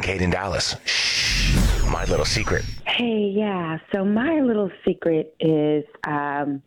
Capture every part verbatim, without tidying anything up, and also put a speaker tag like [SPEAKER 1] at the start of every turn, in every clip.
[SPEAKER 1] Kate in Dallas. Shh, my little secret.
[SPEAKER 2] Hey, yeah. So my little secret is um,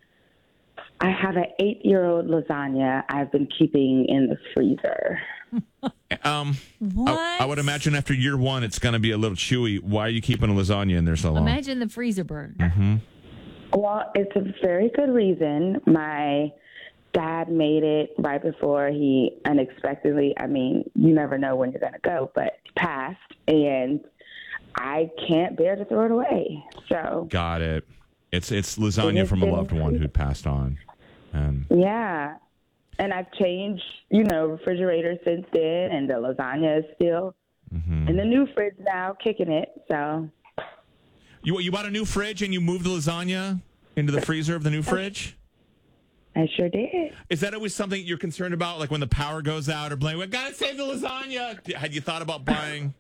[SPEAKER 2] I have an eight-year-old lasagna I've been keeping in the freezer.
[SPEAKER 3] Um,
[SPEAKER 4] what?
[SPEAKER 3] I, I would imagine after year one, it's going to be a little chewy. Why are you keeping a lasagna in there so long?
[SPEAKER 4] Imagine the freezer burn.
[SPEAKER 3] Mm-hmm.
[SPEAKER 2] Well, it's a very good reason. My dad made it right before he unexpectedly, I mean, you never know when you're going to go, but he passed, and I can't bear to throw it away. So
[SPEAKER 3] Got it. It's it's lasagna from a loved one who passed on. And
[SPEAKER 2] yeah. And I've changed, you know, refrigerator since then, and the lasagna is still
[SPEAKER 3] mm-hmm.
[SPEAKER 2] in the new fridge now, kicking it. So
[SPEAKER 3] you you bought a new fridge and you moved the lasagna into the freezer of the new fridge?
[SPEAKER 2] I sure did.
[SPEAKER 3] Is that always something you're concerned about, like when the power goes out or blank? We gotta save the lasagna. Had you thought about buying?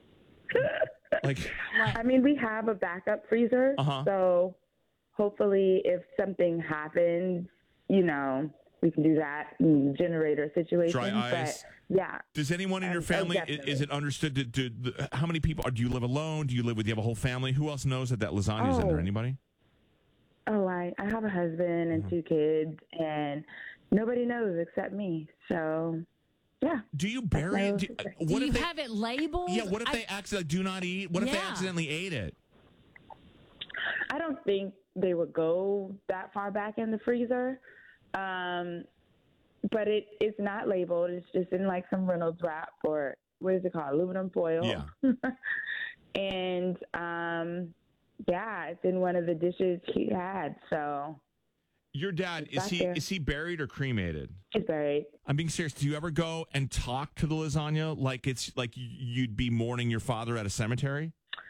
[SPEAKER 3] Like,
[SPEAKER 2] I mean, we have a backup freezer,
[SPEAKER 3] uh-huh.
[SPEAKER 2] so hopefully, if something happens, you know, we can do that in generator situation.
[SPEAKER 3] Dry ice.
[SPEAKER 2] But yeah.
[SPEAKER 3] Does anyone in your
[SPEAKER 2] Um,
[SPEAKER 3] family,
[SPEAKER 2] oh,
[SPEAKER 3] is,
[SPEAKER 2] definitely.
[SPEAKER 3] is it understood? To, to, to, how many people, do you live alone? Do you live with, do you have a whole family? Who else knows that that lasagna is in there?
[SPEAKER 2] Oh.
[SPEAKER 3] Anybody?
[SPEAKER 2] Oh, I, I have a husband and
[SPEAKER 3] Mhm.
[SPEAKER 2] two kids, and nobody knows except me. So, yeah.
[SPEAKER 3] Do you bury it? Do, uh,
[SPEAKER 4] Do
[SPEAKER 3] what
[SPEAKER 4] you
[SPEAKER 3] if they,
[SPEAKER 4] have it labeled?
[SPEAKER 3] Yeah, what if
[SPEAKER 4] I-
[SPEAKER 3] they accidentally do not eat? What if they
[SPEAKER 4] Yeah.
[SPEAKER 3] accidentally ate it?
[SPEAKER 2] I don't think they would go that far back in the freezer. Um, but it, it's not labeled. It's just in like some Reynolds wrap, or what is it called? Aluminum foil.
[SPEAKER 3] Yeah.
[SPEAKER 2] And, um, yeah, it's in one of the dishes he had. So
[SPEAKER 3] Your dad,
[SPEAKER 2] It's
[SPEAKER 3] is
[SPEAKER 2] back
[SPEAKER 3] he
[SPEAKER 2] there.
[SPEAKER 3] is he buried or cremated?
[SPEAKER 2] he's buried.
[SPEAKER 3] I'm being serious. Do you ever go and talk to the lasagna like it's like you'd be mourning your father at a cemetery?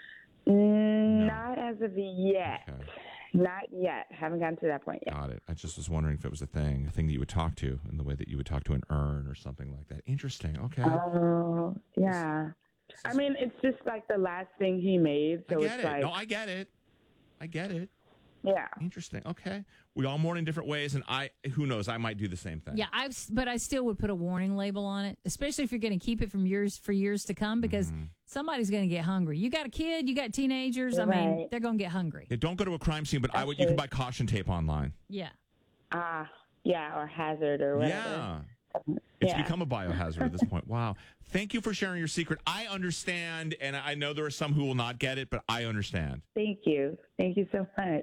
[SPEAKER 2] Mm, Not as of yet.
[SPEAKER 3] Okay.
[SPEAKER 2] Not yet. Haven't gotten to that point yet.
[SPEAKER 3] Got it. I just was wondering if it was a thing, a thing that you would talk to in the way that you would talk to an urn or something like that. Interesting. Okay.
[SPEAKER 2] Oh, yeah. I mean, it's just like the last thing he made. So
[SPEAKER 3] I get
[SPEAKER 2] it's
[SPEAKER 3] it.
[SPEAKER 2] like,
[SPEAKER 3] No, I get it. I get it.
[SPEAKER 2] yeah.
[SPEAKER 3] Interesting. Okay. We all mourn in different ways, and I, who knows, I might do the same thing.
[SPEAKER 4] Yeah, I've, but I still would put a warning label on it, especially if you're going to keep it from years for years to come, because
[SPEAKER 3] Mhm.
[SPEAKER 4] somebody's going to get hungry. You got a kid, you got teenagers. I
[SPEAKER 2] You're
[SPEAKER 4] mean,
[SPEAKER 2] right.
[SPEAKER 4] they're going to get hungry.
[SPEAKER 3] Yeah, don't go to a crime scene, but I would. You can buy caution tape online.
[SPEAKER 4] Yeah.
[SPEAKER 2] Ah, yeah, or hazard or whatever.
[SPEAKER 3] Yeah. It's
[SPEAKER 2] Yeah.
[SPEAKER 3] become a biohazard at this point. Wow. Thank you for sharing your secret. I understand, and I know there are some who will not get it, but I understand.
[SPEAKER 2] Thank you. Thank you so much.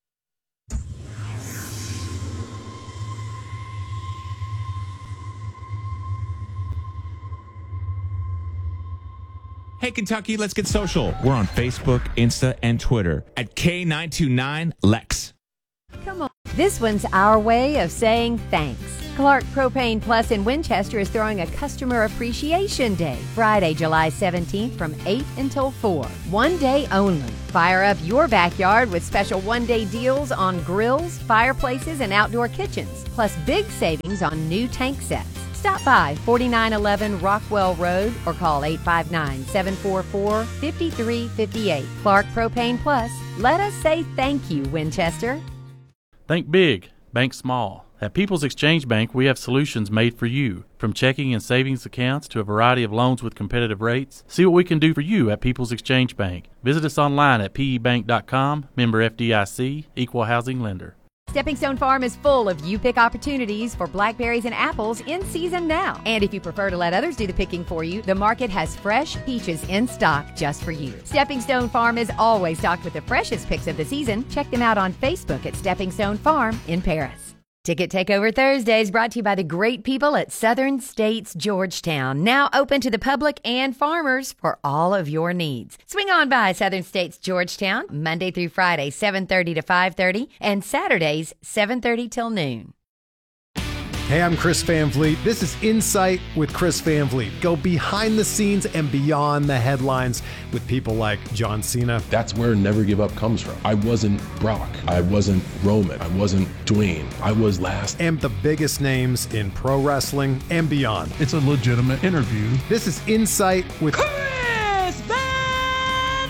[SPEAKER 3] Hey, Kentucky, let's get social. We're on Facebook, Insta, and Twitter at K nine two nine Lex.
[SPEAKER 5] Come on. This one's our way of saying thanks. Clark Propane Plus in Winchester is throwing a Customer Appreciation Day, Friday, July seventeenth from eight until four. One day only. Fire up your backyard with special one-day deals on grills, fireplaces, and outdoor kitchens, plus big savings on new tank sets. Stop by forty-nine eleven Rockwell Road or call eight five nine, seven four four, five three five eight. Clark Propane Plus. Let us say thank you, Winchester.
[SPEAKER 6] Think big, bank small. At People's Exchange Bank, we have solutions made for you. From checking and savings accounts to a variety of loans with competitive rates. See what we can do for you at People's Exchange Bank. Visit us online at P E bank dot com, member F D I C, equal housing lender.
[SPEAKER 5] Stepping Stone Farm is full of you-pick opportunities for blackberries and apples in season now. And if you prefer to let others do the picking for you, the market has fresh peaches in stock just for you. Stepping Stone Farm is always stocked with the freshest picks of the season. Check them out on Facebook at Stepping Stone Farm in Paris. Ticket Takeover Thursdays brought to you by the great people at Southern States Georgetown. Now open to the public and farmers for all of your needs. Swing on by Southern States Georgetown, Monday through Friday, seven thirty to five thirty, and Saturdays, seven thirty till noon.
[SPEAKER 7] Hey, I'm Chris Van Vliet. This is Insight with Chris Van Vliet. Go behind the scenes and beyond the headlines with people like John Cena.
[SPEAKER 8] That's where Never Give Up comes from. I wasn't Brock. I wasn't Roman. I wasn't Dwayne. I was last.
[SPEAKER 7] And the biggest names in pro wrestling and beyond.
[SPEAKER 9] It's a legitimate interview.
[SPEAKER 7] This is Insight with
[SPEAKER 10] Chris Van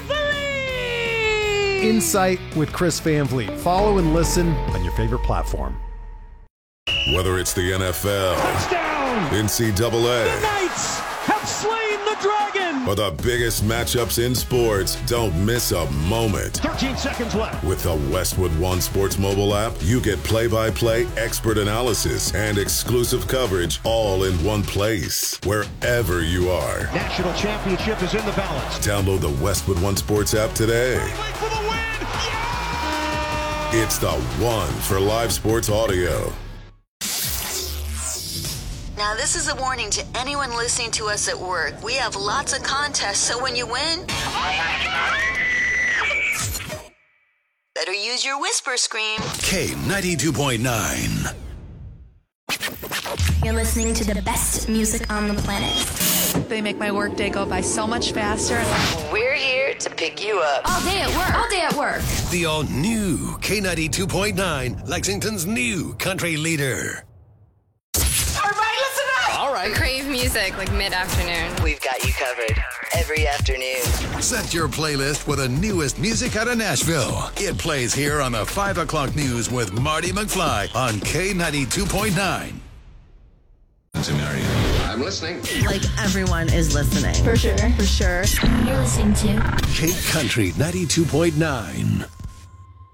[SPEAKER 10] Vliet.
[SPEAKER 7] Insight with Chris Van Vliet. Follow and listen on your favorite platform.
[SPEAKER 11] Whether it's the N F L,
[SPEAKER 10] Touchdown!
[SPEAKER 11] N C double A,
[SPEAKER 10] The Knights have slain the Dragon!
[SPEAKER 9] For the biggest matchups in sports, don't miss a moment.
[SPEAKER 11] thirteen seconds left.
[SPEAKER 9] With the Westwood One Sports mobile app, you get play-by-play expert analysis and exclusive coverage all in one place, wherever you are.
[SPEAKER 11] National championship is in the balance.
[SPEAKER 9] Download the Westwood One Sports app today.
[SPEAKER 11] For the win! Yeah!
[SPEAKER 9] It's the one for live sports audio.
[SPEAKER 12] Now, this is a warning to anyone listening to us at work. We have lots of contests, so when you win, better use your whisper scream.
[SPEAKER 13] K ninety-two point nine.
[SPEAKER 14] You're listening to the best music on the planet.
[SPEAKER 15] They make my workday go by so much faster.
[SPEAKER 12] We're here to pick you up.
[SPEAKER 14] All day at work. All day at work.
[SPEAKER 13] The all-new K ninety-two point nine, Lexington's new country leader.
[SPEAKER 12] Everybody listen up!
[SPEAKER 16] All right. Crave music like mid-afternoon.
[SPEAKER 12] We've got you covered every afternoon.
[SPEAKER 13] Set your playlist with the newest music out of Nashville. It plays here on the five o'clock news with Marty McFly on K ninety-two point nine.
[SPEAKER 17] I'm listening.
[SPEAKER 18] Like everyone is listening.
[SPEAKER 14] For sure.
[SPEAKER 18] For sure.
[SPEAKER 14] You're listening to
[SPEAKER 13] K Country ninety-two point nine.